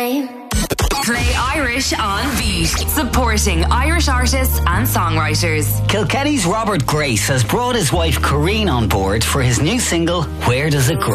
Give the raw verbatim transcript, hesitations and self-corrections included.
name. Play Irish on Beat, supporting Irish artists and songwriters. Kilkenny's Robert Grace has brought his wife Corinne on board for his new single, Where Does It Grow?